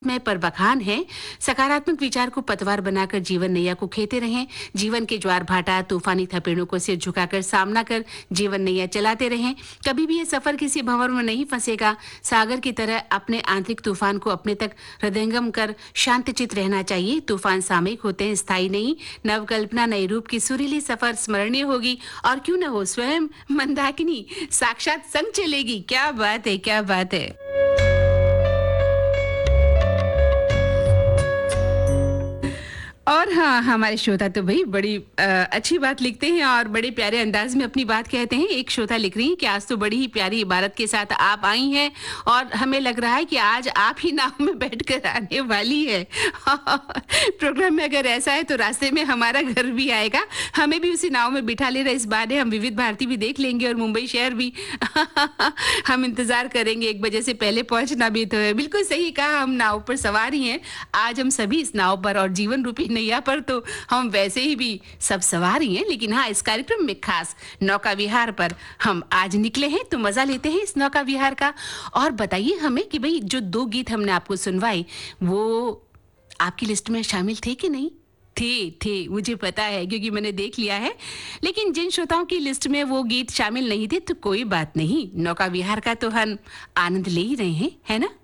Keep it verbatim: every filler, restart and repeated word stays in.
में पर बखान है। सकारात्मक विचार को पतवार बनाकर जीवन नैया को खेते रहें। जीवन के ज्वार भाटा तूफानी थपेड़ों को सिर झुकाकर सामना कर जीवन नैया चलाते रहें। कभी भी ये सफर किसी भंवर में नहीं फंसेगा। सागर की तरह अपने आंतरिक तूफान को अपने तक हृदयंगम कर शांतचित रहना चाहिए। तूफान सामयिक होते हैं, स्थायी नहीं। नवकल्पना नए रूप की सुरीली सफर स्मरणीय होगी और क्यों न हो स्वयं मंदाकिनी साक्षात संग चलेगी। क्या बात है, क्या बात है। और हाँ, हमारे श्रोता तो भई बड़ी अ, अच्छी बात लिखते हैं और बड़े प्यारे अंदाज में अपनी बात कहते हैं। एक श्रोता लिख रही हैं कि आज तो बड़ी ही प्यारी इबारत के साथ आप आई हैं और हमें लग रहा है कि आज आप ही नाव में बैठकर आने वाली है। प्रोग्राम में अगर ऐसा है तो रास्ते में हमारा घर भी आएगा, हमें भी उसी नाव में बिठा लेना। इस बहाने हम विविध भारती भी देख लेंगे और मुंबई शहर भी। हम इंतजार करेंगे, एक बजे से पहले पहुंचना भी तो है। बिल्कुल सही कहा, हम नाव पर सवार ही हैं। आज हम सभी इस नाव पर और जीवन रूपी नैया पर तो हम वैसे ही भी सब सवार ही हैं, लेकिन हाँ, इस कार्यक्रम में खास नौका विहार पर हम आज निकले हैं तो मजा लेते हैं इस नौका विहार का। और बताइए हमें कि भाई जो दो गीत हमने आपको सुनवाए वो आपकी लिस्ट में शामिल थे कि नहीं? थे थे मुझे पता है क्योंकि मैंने देख लिया है। लेकिन जिन श्रोताओं की लिस्ट में वो गीत शामिल नहीं थे तो कोई बात नहीं, नौका विहार का तो हम आनंद ले ही रहे हैं, है ना?